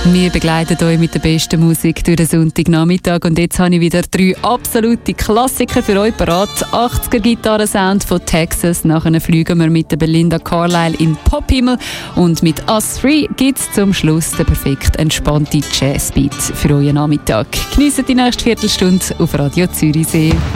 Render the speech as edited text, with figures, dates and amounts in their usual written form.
Wir begleiten euch mit der besten Musik durch den Sonntagnachmittag und jetzt habe ich wieder 3 absolute Klassiker für euch parat. 80er Gitarrensound von Texas, nachher fliegen wir mit der Belinda Carlisle in Pophimmel und mit Us 3 gibt es zum Schluss den perfekt entspannten Jazzbeat für euren Nachmittag. Geniessen die nächste Viertelstunde auf Radio Zürichsee.